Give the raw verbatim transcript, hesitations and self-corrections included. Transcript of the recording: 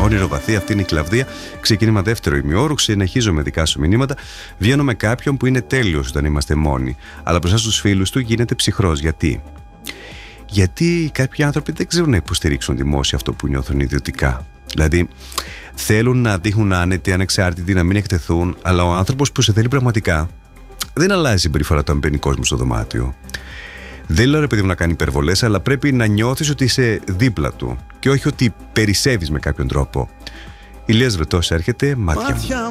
Όνειρο βαθύ, αυτή είναι η Κλαβδία. Ξεκίνημα δεύτερο ημιώρου. Συνεχίζω με δικά σου μηνύματα. Βγαίνω με κάποιον που είναι τέλειος όταν είμαστε μόνοι. Αλλά μπροστά στους φίλους του γίνεται ψυχρός. Γιατί? Γιατί κάποιοι άνθρωποι δεν ξέρουν να υποστηρίξουν δημόσια αυτό που νιώθουν ιδιωτικά. Δηλαδή, θέλουν να δείχνουν άνετοι, ανεξάρτητοι, να μην εκτεθούν, αλλά ο άνθρωπος που σε θέλει πραγματικά δεν αλλάζει συμπεριφορά του αν μπαίνει κόσμο στο δωμάτιο. Δεν λέω ρε παιδί μου να κάνει υπερβολές, αλλά πρέπει να νιώθεις ότι είσαι δίπλα του και όχι ότι περισσεύεις με κάποιον τρόπο. Ηλίας Βρετός έρχεται, μάτια μου.